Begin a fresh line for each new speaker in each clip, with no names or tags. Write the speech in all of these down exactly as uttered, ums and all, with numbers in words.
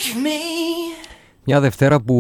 Μια Δευτέρα που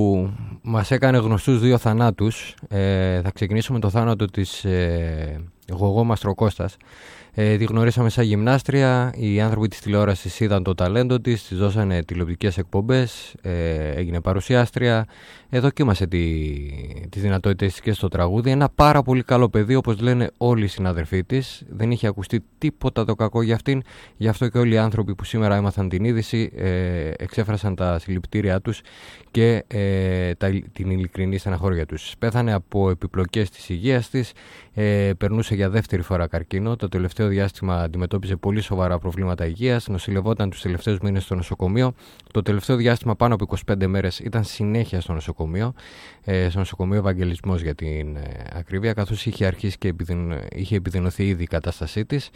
μας έκανε γνωστούς δύο θανάτους. Ε, θα ξεκινήσουμε με το θάνατο της ε, Γογό Μαστροκώστας. Ε, τη γνωρίσαμε σαν γυμνάστρια. Οι άνθρωποι της τηλεόρασης είδαν το ταλέντο της, της δώσανε τηλεοπτικές εκπομπές, ε, έγινε παρουσιάστρια, ε, δοκίμασε τη, τις δυνατότητες της και στο τραγούδι. Ένα πάρα πολύ καλό παιδί, όπως λένε όλοι οι συναδελφοί της. Δεν είχε ακουστεί τίποτα το κακό για αυτήν. Γι' αυτό και όλοι οι άνθρωποι που σήμερα έμαθαν την είδηση ε, εξέφρασαν τα συλληπιτήριά τους και ε, τα, την ειλικρινή στεναχώρια τους. Πέθανε από επιπλοκές της υγείας της, ε, περνούσε για δεύτερη φορά καρκίνο. Το τελευταίο διάστημα αντιμετώπιζε πολύ σοβαρά προβλήματα υγείας, νοσηλευόταν τους τελευταίους μήνες στο νοσοκομείο. Το τελευταίο διάστημα, πάνω από είκοσι πέντε μέρες, ήταν συνέχεια στο νοσοκομείο, ε, στο νοσοκομείο Ευαγγελισμός για την ε, ακρίβεια, καθώς είχε αρχίσει και επιδεινω, είχε επιδεινωθεί ήδη η κατάστασή της.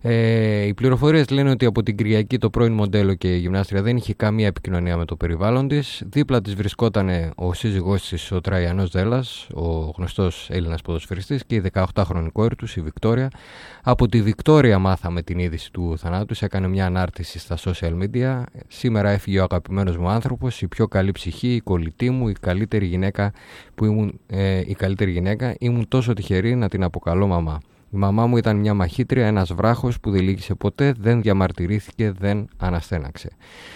Ε, οι πληροφορίες λένε ότι από την Κυριακή το πρώην μοντέλο και η γυμνάστρια δεν είχε καμία επικοινωνία με το περιβάλλον της. Δίπλα της βρισκόταν ο σύζυγός της, ο Τραϊανός Δέλλας, ο γνωστός Έλληνας ποδοσφαιριστής, και η δεκαοκτάχρονη κόρη του, η Βικτόρια. Από τη Βικτόρια μάθαμε την είδηση του θανάτου, έκανε μια ανάρτηση στα social media. Σήμερα έφυγε ο αγαπημένος μου άνθρωπος, η πιο καλή ψυχή, η κολλητή μου, η καλύτερη γυναίκα που ήμουν, ε, η καλύτερη γυναίκα. Ήμουν τόσο τυχερή να την αποκαλώ μαμά. Η μαμά μου ήταν μια μαχήτρια, ένας βράχος που δεν λύγησε ποτέ, δεν διαμαρτυρήθηκε, δεν αναστέναξε.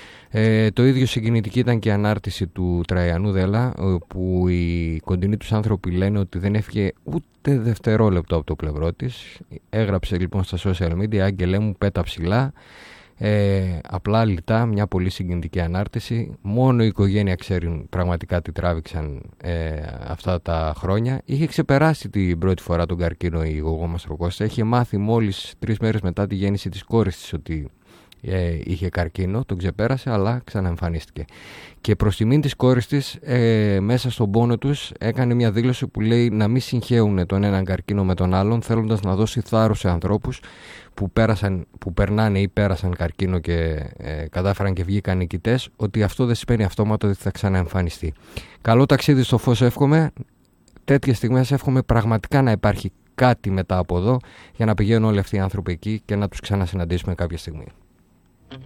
Ε, το ίδιο συγκινητική ήταν και η ανάρτηση του Τραϊανού Δέλλα, που οι κοντινοί τους άνθρωποι λένε ότι δεν έφυγε ούτε δευτερόλεπτο από το πλευρό της. Έγραψε λοιπόν στα social media: «Άγγελέ μου, πέτα ψηλά». Ε, απλά λιτά, μια πολύ συγκινητική ανάρτηση. Μόνο η οικογένεια ξέρει πραγματικά τι τράβηξαν ε, αυτά τα χρόνια. Είχε ξεπεράσει την πρώτη φορά τον καρκίνο η Γογό Μαστροκώστα. Είχε μάθει μόλις τρεις μέρες μετά τη γέννηση της κόρης της ότι ε, είχε καρκίνο. Τον ξεπέρασε, αλλά ξαναεμφανίστηκε. Και προς τιμήν της κόρης της, ε, μέσα στον πόνο τους, έκανε μια δήλωση που λέει να μην συγχέουν τον έναν καρκίνο με τον άλλον, θέλοντας να δώσει θάρρος σε ανθρώπους που, πέρασαν, που περνάνε ή πέρασαν καρκίνο και ε, κατάφεραν και βγήκαν νικητές, ότι αυτό δεν σημαίνει αυτόματα ότι θα ξαναεμφανιστεί. Καλό ταξίδι στο φως εύχομαι. Τέτοιες στιγμές εύχομαι πραγματικά να υπάρχει κάτι μετά από εδώ, για να πηγαίνουν όλοι αυτοί οι άνθρωποι εκεί και να τους ξανασυναντήσουμε κάποια στιγμή.